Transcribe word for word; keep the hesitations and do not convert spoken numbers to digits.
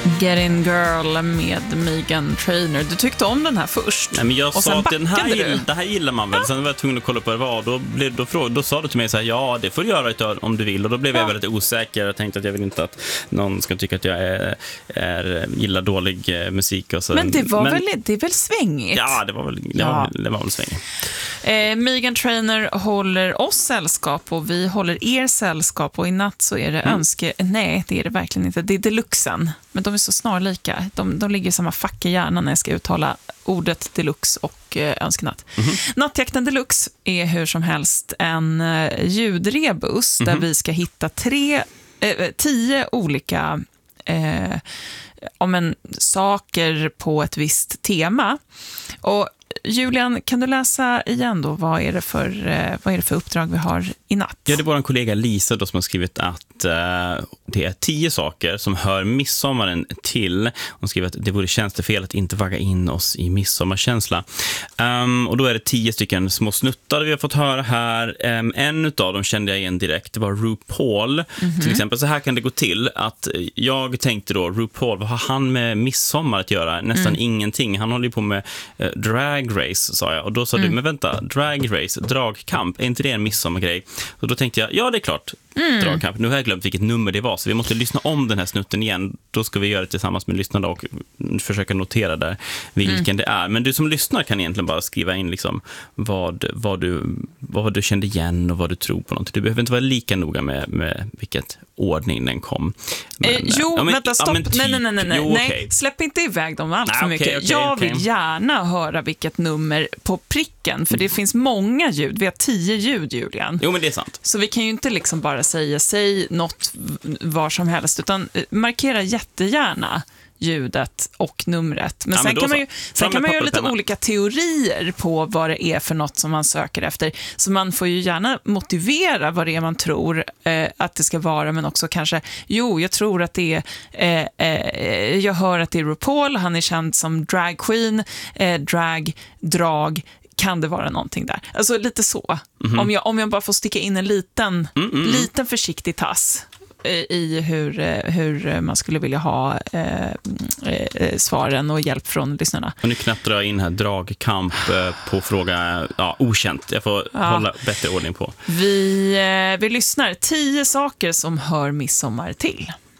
Getting Girl med Meghan Trainor. Du tyckte om den här först. Nej, men jag och sa att den här, du. det här gillar man väl. Ja. Sen var jag tvungen att kolla på vad det var. Då, blev, då, fråg, då sa du till mig så här, ja, det får du göra om du vill. Och då blev ja. jag väldigt osäker. Jag tänkte att jag vill inte att någon ska tycka att jag är, är, gillar dålig musik. Och så. Men det var men, väl, det är väl svängigt? Ja, det var väl, det ja. var, det var väl svängigt. Eh, Meghan Trainor håller oss sällskap och vi håller er sällskap. Och i natt så är det mm. önske... Nej, det är det verkligen inte. Det är deluxen. Men de är så snarlika. De, de ligger i samma fack i hjärnan när jag ska uttala ordet deluxe och eh, önskenatt. Mm-hmm. Nattjakten deluxe är hur som helst en eh, ljudrebus mm-hmm. där vi ska hitta tre, eh, tio olika eh, om en, saker på ett visst tema. Och Julian, kan du läsa igen då? Vad är det för, eh, vad är det för uppdrag vi har i natt? Ja, det var en kollega Lisa då som har skrivit att eh, det är tio saker som hör midsommaren till. Hon skriver att det vore tjänstefel att inte vagga in oss i midsommarkänsla. Um, och då är det tio stycken små snuttar vi har fått höra här. Um, en utav dem kände jag igen direkt. Det var RuPaul. Mm-hmm. Till exempel, så här kan det gå till att jag tänkte då, RuPaul, vad har han med midsommar att göra? Nästan mm. ingenting. Han håller ju på med eh, drag race, sa jag. Och då sa mm. du, men vänta, drag race, dragkamp, är inte det en midsommargrej? Och då tänkte jag, ja det är klart, mm. dragkamp. Nu har jag glömt vilket nummer det var, så vi måste lyssna om den här snutten igen. Då ska vi göra det tillsammans med lyssnarna och försöka notera där vilken mm. det är. Men du som lyssnar kan egentligen bara skriva in liksom vad, vad, du, vad du kände igen och vad du tror på någonting. Du behöver inte vara lika noga med, med vilket ordning den kom. Men, eh, jo, ja, men, vänta, stopp. Ja, typ, nej, nej, nej, nej. Jo, nej. Okay. Släpp inte iväg dem allt nej, för okay, mycket. Okay, jag okay. vill gärna höra vilket nummer på pricken, för det finns många ljud. Vi har tio ljud, Julian. Jo, men det är sant. Så vi kan ju inte liksom bara säga säg något var som helst, utan markera jättegärna ljudet och numret. Men ja, sen men kan man ju, sen kan man ju göra lite olika teorier på vad det är för något som man söker efter. Så man får ju gärna motivera vad det är man tror eh, att det ska vara, men också kanske, jo, jag tror att det är eh, eh, jag hör att det är RuPaul, han är känd som drag queen, eh, drag, drag, kan det vara någonting där? Alltså lite så. Mm-hmm. Om jag, om jag bara får sticka in en liten, Mm-mm. liten försiktig tass i hur, hur man skulle vilja ha eh, eh, svaren och hjälp från lyssnarna. Och nu knappar jag in här dragkamp eh, på fråga ja, okänt. Jag får ja. hålla bättre ordning på. Vi, eh, vi lyssnar. Tio saker som hör midsommar till.